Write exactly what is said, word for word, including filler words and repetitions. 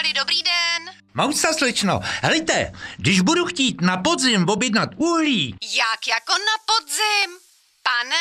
Michali, dobrý den. Mousa, slečno, helejte, když budu chtít na podzim objednat uhlí, Jak jako na podzim? Pane